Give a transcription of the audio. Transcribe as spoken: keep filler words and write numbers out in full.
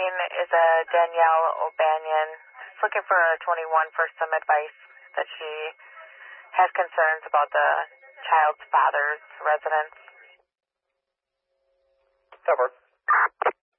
calling is a Danielle O'Banion. She's looking for a twenty-one for some advice that she has concerns about the child's father's residence. Over.